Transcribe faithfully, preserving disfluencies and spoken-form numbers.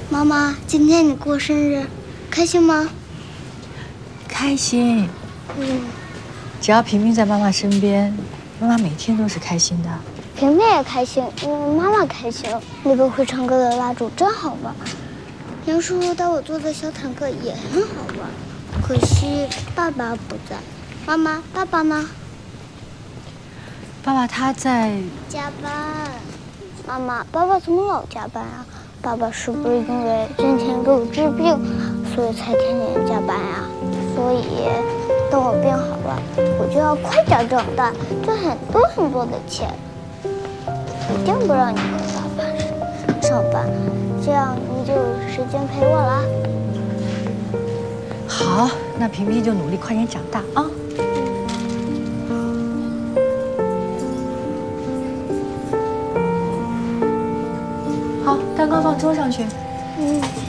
妈妈，今天你过生日，开心吗？ 开心。 嗯， 只要平平在妈妈身边，妈妈每天都是开心的。 平平也开心，因为妈妈开心。那个会唱歌的蜡烛真好玩，杨叔带我做的小坦克也很好玩。可惜爸爸不在。妈妈，爸爸呢？ 爸爸他在加班。妈妈，爸爸怎么老加班啊？爸爸是不是因为今天给我治病，所以才天天加班呀？所以等我病好了，我就要快点长大，赚很多很多的钱。一定不让你和爸爸上班，这样你就有时间陪我啦。 好，那平平就努力快点长大啊。好，蛋糕放桌上去。 嗯。